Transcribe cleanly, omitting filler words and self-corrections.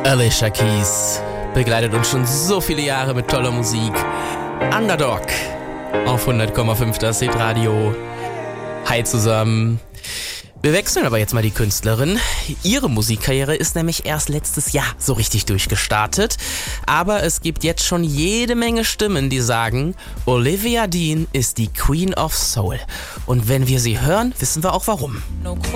Alicia Keys begleitet uns schon so viele Jahre mit toller Musik. Underdog auf 100,5 das Hitradio. Hi zusammen. Wir wechseln aber jetzt mal die Künstlerin. Ihre Musikkarriere ist nämlich erst letztes Jahr so richtig durchgestartet. Aber es gibt jetzt schon jede Menge Stimmen, die sagen, Olivia Dean ist die Queen of Soul. Und wenn wir sie hören, wissen wir auch warum.